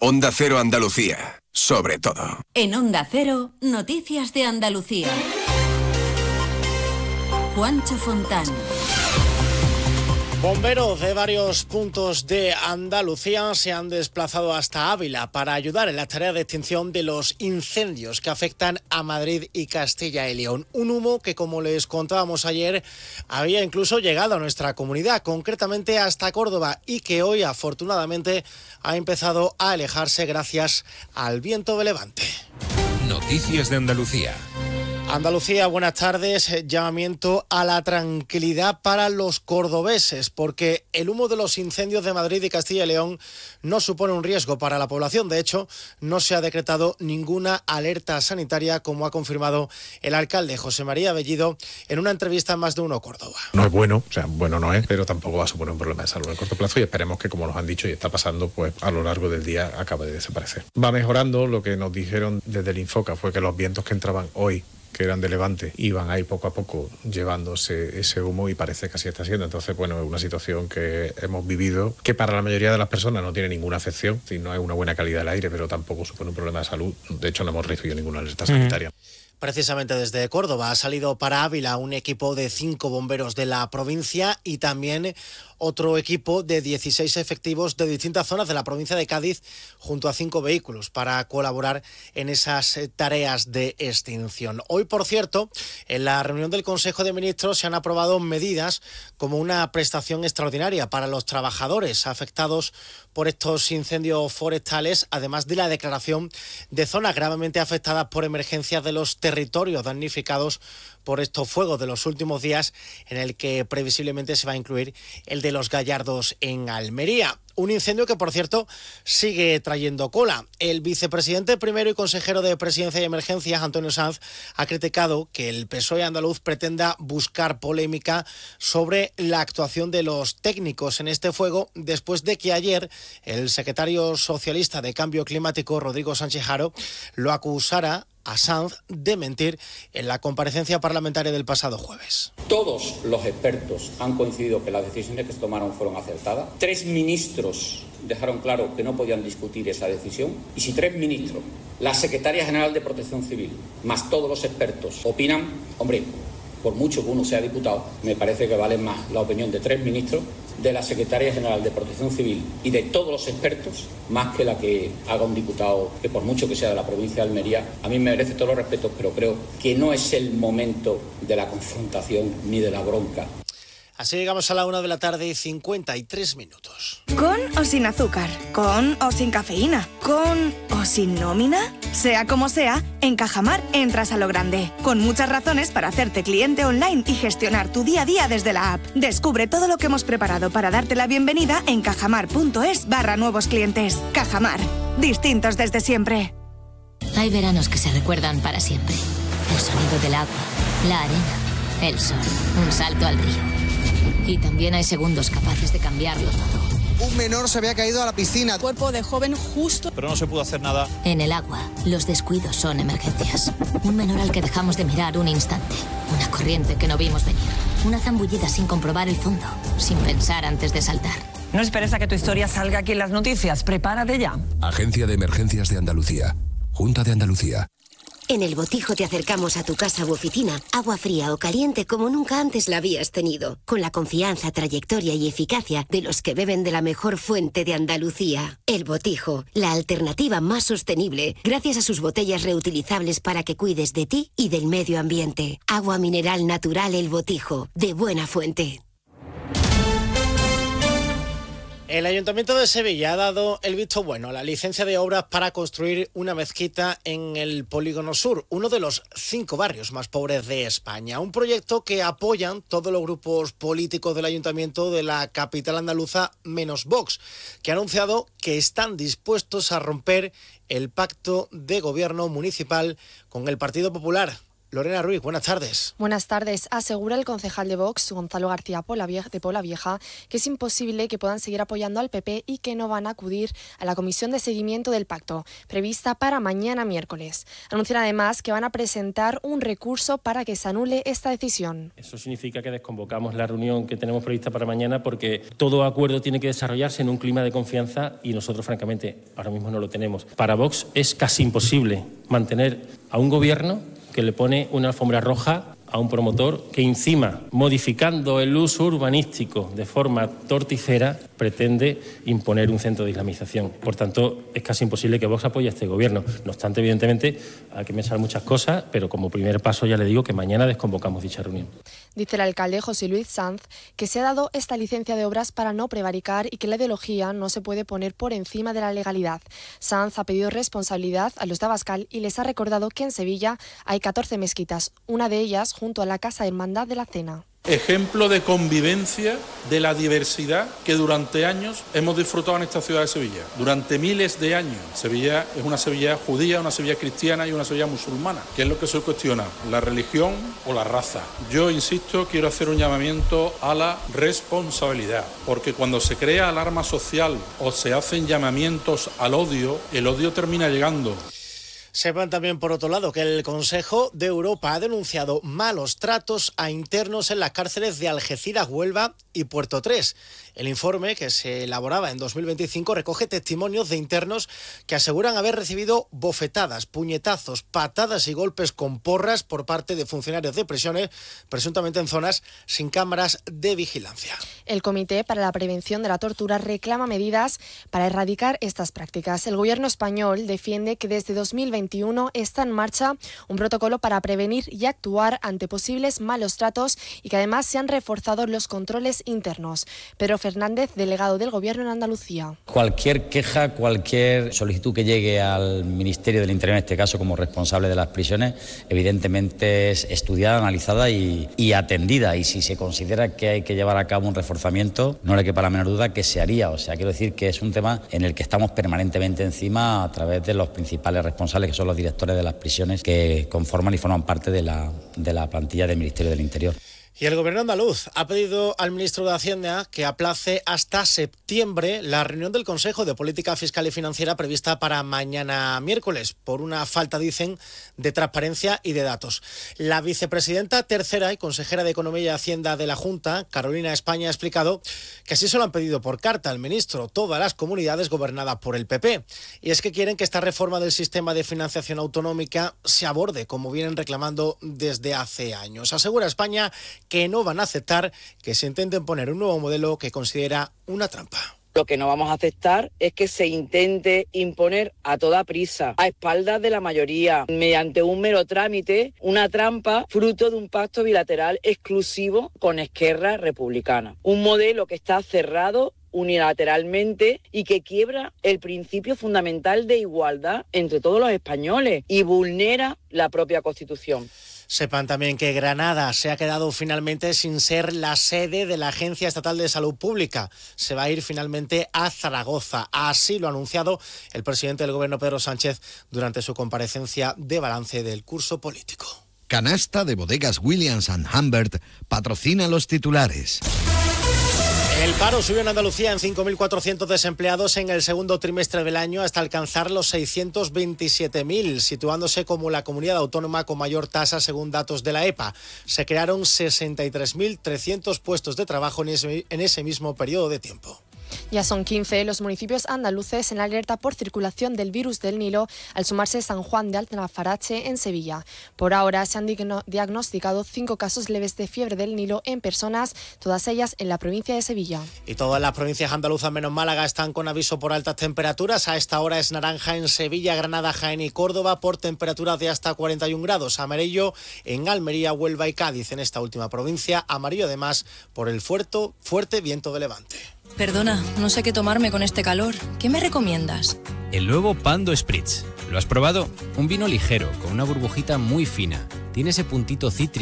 Onda Cero Andalucía, sobre todo. En Onda Cero, noticias de Andalucía. Juancho Fontán. Bomberos de varios puntos de Andalucía se han desplazado hasta Ávila para ayudar en la tarea de extinción de los incendios que afectan a Madrid y Castilla y León. Un humo que, como les contábamos ayer, había incluso llegado a nuestra comunidad, concretamente hasta Córdoba, y que hoy, afortunadamente, ha empezado a alejarse gracias al viento de levante. Noticias de Andalucía. Andalucía, buenas tardes. Llamamiento a la tranquilidad para los cordobeses, porque el humo de los incendios de Madrid y Castilla y León no supone un riesgo para la población. De hecho, no se ha decretado ninguna alerta sanitaria, como ha confirmado el alcalde José María Bellido en una entrevista en Más de Uno Córdoba. No es bueno, bueno no es, pero tampoco va a suponer un problema de salud en corto plazo y esperemos que, como nos han dicho y está pasando, pues a lo largo del día acabe de desaparecer. Va mejorando. Lo que nos dijeron desde el Infoca fue que los vientos que entraban hoy, que eran de levante, iban ahí poco a poco llevándose ese humo y parece que así está siendo. Entonces, bueno, es una situación que hemos vivido, que para la mayoría de las personas no tiene ninguna afección, si no hay una buena calidad del aire, pero tampoco supone un problema de salud. De hecho, no hemos recibido ninguna alerta sanitaria. Precisamente desde Córdoba ha salido para Ávila un equipo de 5 bomberos de la provincia y también otro equipo de 16 efectivos de distintas zonas de la provincia de Cádiz, junto a 5 vehículos para colaborar en esas tareas de extinción. Hoy, por cierto, en la reunión del Consejo de Ministros se han aprobado medidas como una prestación extraordinaria para los trabajadores afectados por estos incendios forestales, además de la declaración de zonas gravemente afectadas por emergencias de los territorios damnificados por estos fuegos de los últimos días, en el que previsiblemente se va a incluir el de los Gallardos en Almería. Un incendio que, por cierto, sigue trayendo cola. El vicepresidente primero y consejero de Presidencia y Emergencias, Antonio Sanz, ha criticado que el PSOE andaluz pretenda buscar polémica sobre la actuación de los técnicos en este fuego, después de que ayer el secretario socialista de Cambio Climático, Rodrigo Sánchez Haro, lo acusara a Sanz de mentir en la comparecencia parlamentaria del pasado jueves. Todos los expertos han coincidido que las decisiones que se tomaron fueron acertadas. 3 ministros dejaron claro que no podían discutir esa decisión. Y si 3 ministros, la secretaria general de Protección Civil, más todos los expertos opinan, hombre, por mucho que uno sea diputado, me parece que vale más la opinión de 3 ministros, de la secretaria general de Protección Civil y de todos los expertos, más que la que haga un diputado que, por mucho que sea de la provincia de Almería, a mí me merece todos los respetos, pero creo que no es el momento de la confrontación ni de la bronca. Así llegamos a la 1 de la tarde y 53 minutos. ¿Con o sin azúcar? ¿Con o sin cafeína? ¿Con o sin nómina? Sea como sea, en Cajamar entras a lo grande, con muchas razones para hacerte cliente online y gestionar tu día a día desde la app. Descubre todo lo que hemos preparado para darte la bienvenida en cajamar.es/nuevos clientes. Cajamar, distintos desde siempre. Hay veranos que se recuerdan para siempre. El sonido del agua, la arena, el sol, un salto al río. Y también hay segundos capaces de cambiarlo todo. Un menor se había caído a la piscina. Cuerpo de joven justo. Pero no se pudo hacer nada. En el agua, los descuidos son emergencias. Un menor al que dejamos de mirar un instante. Una corriente que no vimos venir. Una zambullida sin comprobar el fondo. Sin pensar antes de saltar. No esperes a que tu historia salga aquí en las noticias. Prepárate ya. Agencia de Emergencias de Andalucía. Junta de Andalucía. En El Botijo te acercamos a tu casa u oficina, agua fría o caliente como nunca antes la habías tenido, con la confianza, trayectoria y eficacia de los que beben de la mejor fuente de Andalucía. El Botijo, la alternativa más sostenible, gracias a sus botellas reutilizables para que cuides de ti y del medio ambiente. Agua mineral natural El Botijo, de buena fuente. El Ayuntamiento de Sevilla ha dado el visto bueno a la licencia de obras para construir una mezquita en el Polígono Sur, uno de los 5 barrios más pobres de España. Un proyecto que apoyan todos los grupos políticos del Ayuntamiento de la capital andaluza, menos Vox, que ha anunciado que están dispuestos a romper el pacto de gobierno municipal con el Partido Popular. Lorena Ruiz, buenas tardes. Buenas tardes. Asegura el concejal de Vox, Gonzalo García de Polavieja, que es imposible que puedan seguir apoyando al PP y que no van a acudir a la comisión de seguimiento del pacto, prevista para mañana miércoles. Anuncian además que van a presentar un recurso para que se anule esta decisión. Eso significa que desconvocamos la reunión que tenemos prevista para mañana porque todo acuerdo tiene que desarrollarse en un clima de confianza y nosotros, francamente, ahora mismo no lo tenemos. Para Vox es casi imposible mantener a un gobierno que le pone una alfombra roja a un promotor que encima, modificando el uso urbanístico de forma torticera, pretende imponer un centro de islamización. Por tanto, es casi imposible que Vox apoye a este gobierno. No obstante, evidentemente, hay que pensar muchas cosas, pero como primer paso ya le digo que mañana desconvocamos dicha reunión. Dice el alcalde José Luis Sanz que se ha dado esta licencia de obras para no prevaricar y que la ideología no se puede poner por encima de la legalidad. Sanz ha pedido responsabilidad a los de Abascal y les ha recordado que en Sevilla hay 14 mezquitas, una de ellas junto a la Casa Hermandad de la Cena. Ejemplo de convivencia de la diversidad que durante años hemos disfrutado en esta ciudad de Sevilla. Durante miles de años. Sevilla es una Sevilla judía, una Sevilla cristiana y una Sevilla musulmana. ¿Qué es lo que se cuestiona? ¿La religión o la raza? Yo, insisto, quiero hacer un llamamiento a la responsabilidad. Porque cuando se crea alarma social o se hacen llamamientos al odio, el odio termina llegando. Sepan también, por otro lado, que el Consejo de Europa ha denunciado malos tratos a internos en las cárceles de Algeciras, Huelva y Puerto 3. El informe, que se elaboraba en 2025, recoge testimonios de internos que aseguran haber recibido bofetadas, puñetazos, patadas y golpes con porras por parte de funcionarios de prisiones, presuntamente en zonas sin cámaras de vigilancia. El Comité para la Prevención de la Tortura reclama medidas para erradicar estas prácticas. El Gobierno español defiende que desde 2021 está en marcha un protocolo para prevenir y actuar ante posibles malos tratos y que además se han reforzado los controles internos. Pedro Fernández, delegado del Gobierno en Andalucía. Cualquier queja, cualquier solicitud que llegue al Ministerio del Interior, en este caso como responsable de las prisiones, evidentemente es estudiada, analizada y atendida. Y si se considera que hay que llevar a cabo un reforzamiento, no le quepa la menor duda que se haría. O sea, quiero decir que es un tema en el que estamos permanentemente encima a través de los principales responsables, que son los directores de las prisiones que conforman y forman parte de la plantilla del Ministerio del Interior. Y el Gobierno andaluz ha pedido al ministro de Hacienda que aplace hasta septiembre la reunión del Consejo de Política Fiscal y Financiera prevista para mañana miércoles, por una falta, dicen, de transparencia y de datos. La vicepresidenta tercera y consejera de Economía y Hacienda de la Junta, Carolina España, ha explicado que así se lo han pedido por carta al ministro todas las comunidades gobernadas por el PP. Y es que quieren que esta reforma del sistema de financiación autonómica se aborde, como vienen reclamando desde hace años. Asegura España que no van a aceptar que se intenten poner un nuevo modelo que considera una trampa. Lo que no vamos a aceptar es que se intente imponer a toda prisa, a espaldas de la mayoría, mediante un mero trámite, una trampa fruto de un pacto bilateral exclusivo con Esquerra Republicana. Un modelo que está cerrado unilateralmente y que quiebra el principio fundamental de igualdad entre todos los españoles y vulnera la propia Constitución. Sepan también que Granada se ha quedado finalmente sin ser la sede de la Agencia Estatal de Salud Pública. Se va a ir finalmente a Zaragoza. Así lo ha anunciado el presidente del Gobierno, Pedro Sánchez, durante su comparecencia de balance del curso político. Canasta de Bodegas Williams & Humbert patrocina los titulares. El paro subió en Andalucía en 5.400 desempleados en el segundo trimestre del año hasta alcanzar los 627.000, situándose como la comunidad autónoma con mayor tasa según datos de la EPA. Se crearon 63.300 puestos de trabajo en ese mismo periodo de tiempo. Ya son 15 los municipios andaluces en alerta por circulación del virus del Nilo, al sumarse San Juan de Altenafarache en Sevilla. Por ahora se han diagnosticado 5 casos leves de fiebre del Nilo en personas, todas ellas en la provincia de Sevilla. Y todas las provincias andaluzas menos Málaga están con aviso por altas temperaturas. A esta hora es naranja en Sevilla, Granada, Jaén y Córdoba por temperaturas de hasta 41 grados. Amarillo en Almería, Huelva y Cádiz. En esta última provincia, amarillo además por el fuerte viento de levante. Perdona, no sé qué tomarme con este calor. ¿Qué me recomiendas? El nuevo Pando Spritz. ¿Lo has probado? Un vino ligero, con una burbujita muy fina. Tiene ese puntito cítrico